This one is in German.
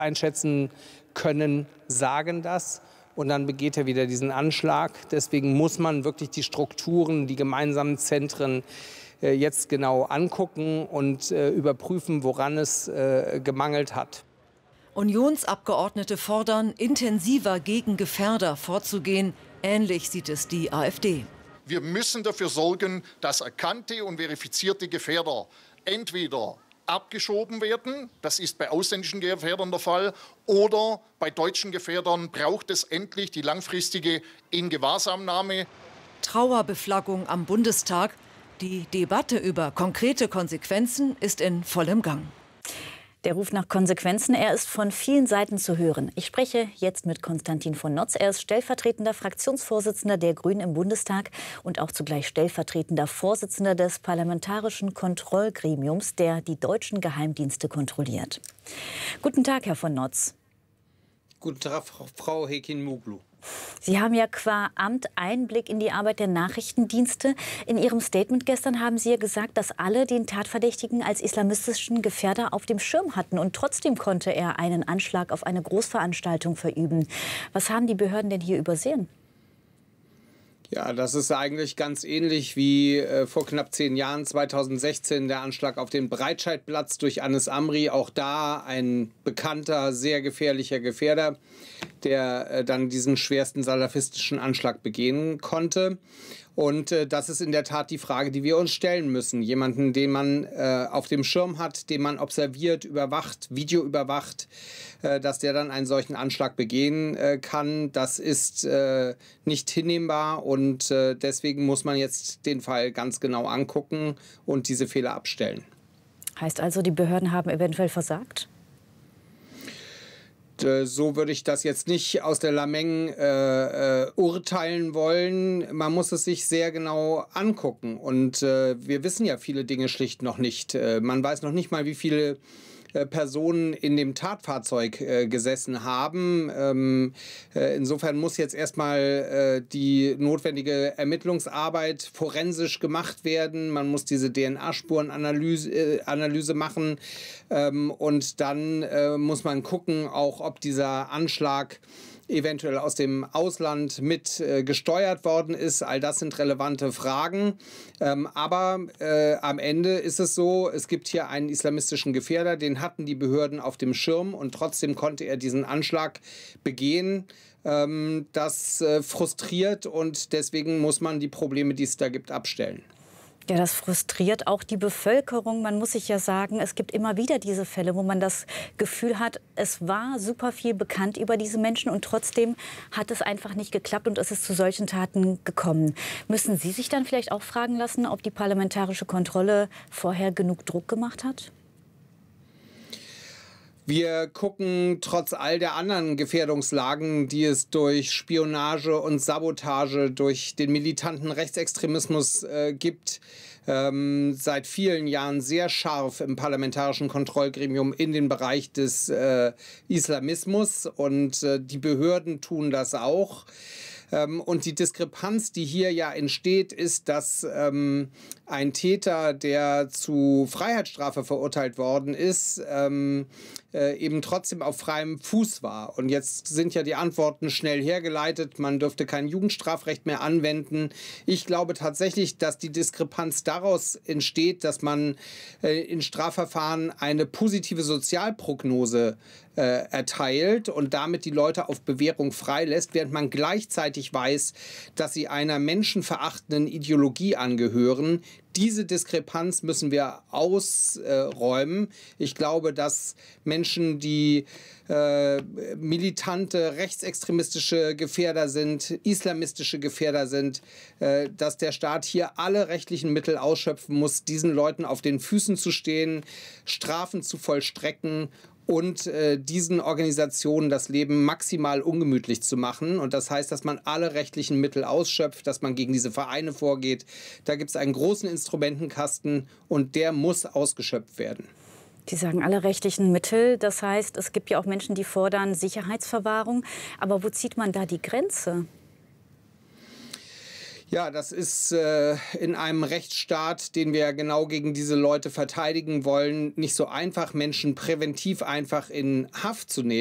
einschätzen können, sagen das. Und dann begeht er wieder diesen Anschlag. Deswegen muss man wirklich die Strukturen, die gemeinsamen Zentren jetzt genau angucken und überprüfen, woran es gemangelt hat. Unionsabgeordnete fordern, intensiver gegen Gefährder vorzugehen. Ähnlich sieht es die AfD. Wir müssen dafür sorgen, dass erkannte und verifizierte Gefährder entweder abgeschoben werden, das ist bei ausländischen Gefährdern der Fall, oder bei deutschen Gefährdern braucht es endlich die langfristige Ingewahrsamnahme. Trauerbeflaggung am Bundestag. Die Debatte über konkrete Konsequenzen ist in vollem Gang. Der Ruf nach Konsequenzen, er ist von vielen Seiten zu hören. Ich spreche jetzt mit Konstantin von Notz. Er ist stellvertretender Fraktionsvorsitzender der Grünen im Bundestag und auch zugleich stellvertretender Vorsitzender des Parlamentarischen Kontrollgremiums, der die deutschen Geheimdienste kontrolliert. Guten Tag, Herr von Notz. Guten Tag, Frau Hekin-Muglu. Sie haben ja qua Amt Einblick in die Arbeit der Nachrichtendienste. In Ihrem Statement gestern haben Sie ja gesagt, dass alle den Tatverdächtigen als islamistischen Gefährder auf dem Schirm hatten. Und trotzdem konnte er einen Anschlag auf eine Großveranstaltung verüben. Was haben die Behörden denn hier übersehen? Ja, das ist eigentlich ganz ähnlich wie vor knapp 10 Jahren, 2016, der Anschlag auf den Breitscheidplatz durch Anis Amri. Auch da ein bekannter, sehr gefährlicher Gefährder, der dann diesen schwersten salafistischen Anschlag begehen konnte. Und das ist in der Tat die Frage, die wir uns stellen müssen. Jemanden, den man auf dem Schirm hat, den man observiert, überwacht, Video überwacht, dass der dann einen solchen Anschlag begehen kann, das ist nicht hinnehmbar. Und deswegen muss man jetzt den Fall ganz genau angucken und diese Fehler abstellen. Heißt also, die Behörden haben eventuell versagt? So würde ich das jetzt nicht aus der Lameng urteilen wollen. Man muss es sich sehr genau angucken. Und wir wissen ja viele Dinge schlicht noch nicht. Man weiß noch nicht mal, wie viele Personen in dem Tatfahrzeug gesessen haben. Insofern muss jetzt erstmal die notwendige Ermittlungsarbeit forensisch gemacht werden. Man muss diese DNA-Spurenanalyse machen. Und dann muss man gucken, auch ob dieser Anschlag eventuell aus dem Ausland mit gesteuert worden ist. All das sind relevante Fragen. Aber am Ende ist es so, es gibt hier einen islamistischen Gefährder, den hatten die Behörden auf dem Schirm und trotzdem konnte er diesen Anschlag begehen. Das frustriert und deswegen muss man die Probleme, die es da gibt, abstellen. Ja, das frustriert auch die Bevölkerung. Man muss sich ja sagen, es gibt immer wieder diese Fälle, wo man das Gefühl hat, es war super viel bekannt über diese Menschen und trotzdem hat es einfach nicht geklappt und es ist zu solchen Taten gekommen. Müssen Sie sich dann vielleicht auch fragen lassen, ob die parlamentarische Kontrolle vorher genug Druck gemacht hat? Wir gucken trotz all der anderen Gefährdungslagen, die es durch Spionage und Sabotage, durch den militanten Rechtsextremismus gibt, seit vielen Jahren sehr scharf im parlamentarischen Kontrollgremium in den Bereich des Islamismus. Und die Behörden tun das auch. Und die Diskrepanz, die hier ja entsteht, ist, dass ein Täter, der zu Freiheitsstrafe verurteilt worden ist, eben trotzdem auf freiem Fuß war. Und jetzt sind ja die Antworten schnell hergeleitet, man dürfte kein Jugendstrafrecht mehr anwenden. Ich glaube tatsächlich, dass die Diskrepanz daraus entsteht, dass man in Strafverfahren eine positive Sozialprognose erteilt und damit die Leute auf Bewährung freilässt, während man gleichzeitig weiß, dass sie einer menschenverachtenden Ideologie angehören. Diese Diskrepanz müssen wir ausräumen. Ich glaube, dass Menschen, die militante, rechtsextremistische Gefährder sind, islamistische Gefährder sind, dass der Staat hier alle rechtlichen Mittel ausschöpfen muss, diesen Leuten auf den Füßen zu stehen, Strafen zu vollstrecken und diesen Organisationen das Leben maximal ungemütlich zu machen. Und das heißt, dass man alle rechtlichen Mittel ausschöpft, dass man gegen diese Vereine vorgeht. Da gibt es einen großen Instrumentenkasten und der muss ausgeschöpft werden. Sie sagen alle rechtlichen Mittel. Das heißt, es gibt ja auch Menschen, die fordern Sicherheitsverwahrung. Aber wo zieht man da die Grenze? Ja, das ist in einem Rechtsstaat, den wir genau gegen diese Leute verteidigen wollen, nicht so einfach, Menschen präventiv einfach in Haft zu nehmen.